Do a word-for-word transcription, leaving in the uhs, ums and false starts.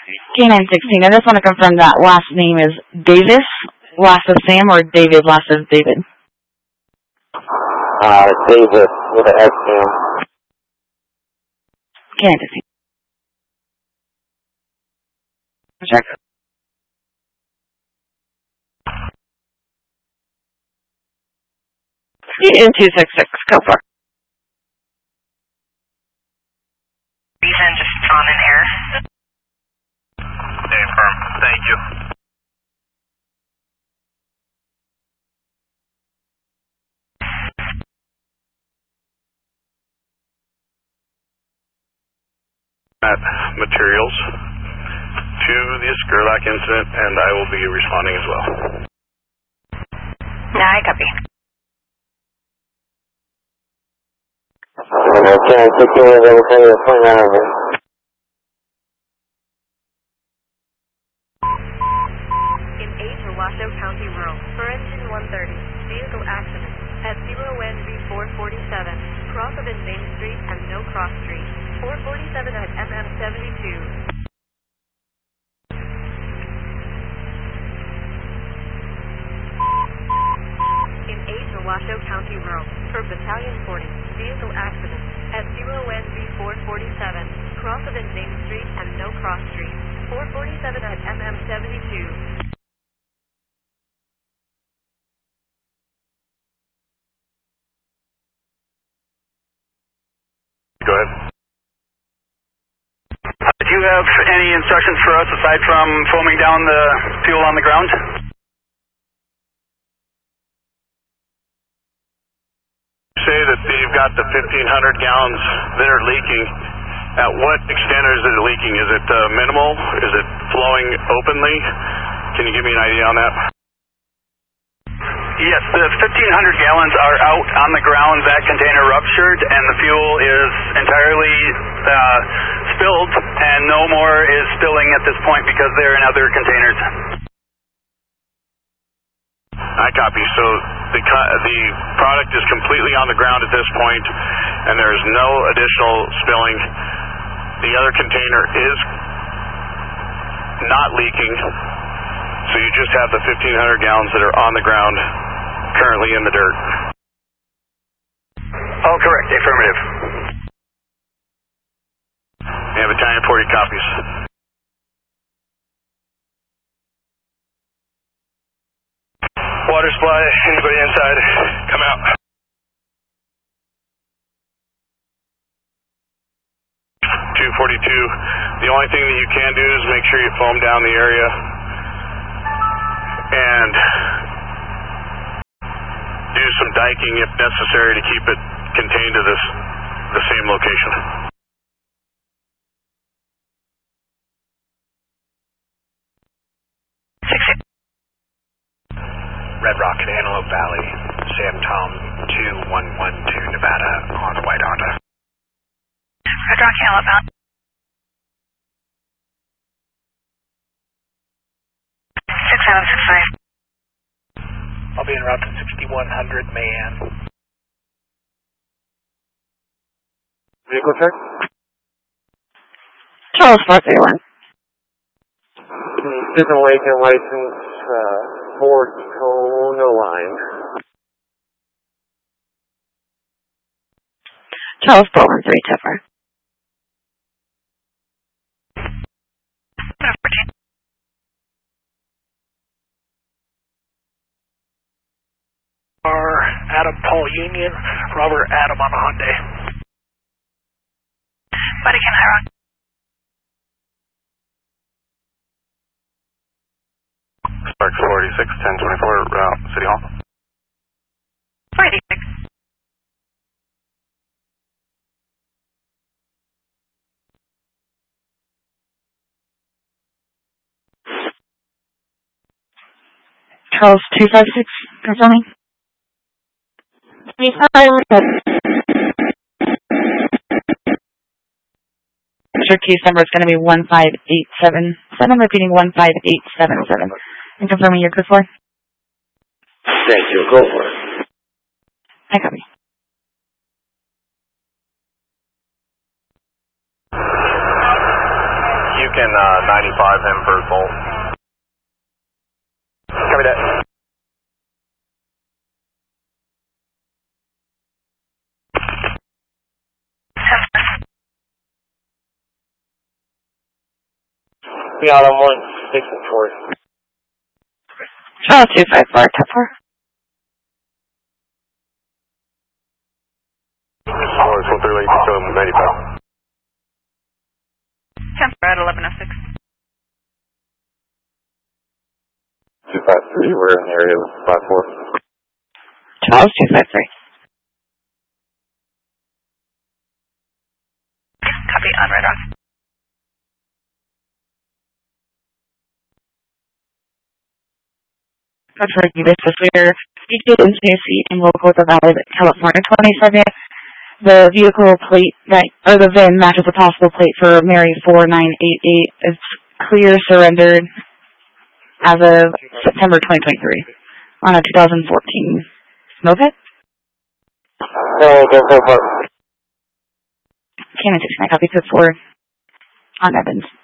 K nine sixteen, I just want to confirm that last name is Davis, last of Sam, or David, last of David? Uh, Davis with an S, Sam. K nine sixteen. Check. In two six six, go for it. Reason just on an air. Stay firm. Thank you. At materials to the Skurlock incident, and I will be responding as well. Yeah, I copy. Okay, I think you're able to the point out of it. In eight Washoe County Rural, for engine one thirty, vehicle accident at zero N V four forty-seven, cross of Main Street and No Cross Street, four forty-seven at M M seventy-two. In eight Washoe County Rural, for Battalion forty, vehicle accident at zero N V four forty-seven, cross of Main Street and No Cross Street, four forty-seven at M M seventy-two. Go ahead. Do you have any instructions for us aside from foaming down the fuel on the ground? Say that you've got the fifteen hundred gallons that are leaking. At what extent is it leaking? Is it uh, minimal? Is it flowing openly? Can you give me an idea on that? Yes, the fifteen hundred gallons are out on the ground. That container ruptured and the fuel is entirely uh, spilled, and no more is spilling at this point because they're in other containers. I copy. So the, the product is completely on the ground at this point, and there is no additional spilling. The other container is not leaking, so you just have the fifteen hundred gallons that are on the ground currently in the dirt. Oh, correct. Affirmative. We have Battalion forty copies. Water supply, anybody inside, come out. two forty-two, the only thing that you can do is make sure you foam down the area and do some diking if necessary to keep it contained to this, the same location. Red Rock and Antelope Valley, Sam Tom two one one two Nevada on a white Honda. Red Rock, Antelope Valley. six seven six five. I'll be en route to sixty-one hundred Mayan. Vehicle check? Charles four three one. Susan Lake and license uh, Ford Kona line. Charles four one three, Tipper. Are Adam Paul Union, Robert Adam on a Hyundai. Buddy, can I run? Spark forty-six, ten twenty-four, route City Hall. forty-six. Charles two five six, confirming. Your case number is going to be one five eight seven seven. I'm repeating one five eight seven seven. And confirming your code for. Thank you. Go for it. I copy. U K Can uh, ninety-five him for Volt. Copy that. Be out on one, six and four. Charles two five four, top four. One, four, three, late, so ninety-five. ten four at eleven oh six. two five three, we're in the area of five four. Charles two five three. Copy, on radar. That's for you. This is we're seated in Tennessee in Local Valley, California, twenty-seven. The vehicle plate, that, or the V I N matches the possible plate for Mary four nine eight eight. It's clear surrendered as of September twenty twenty-three on a two thousand fourteen moped. No, go, go, go. Canon sixty-nine, copy, code four on Evans.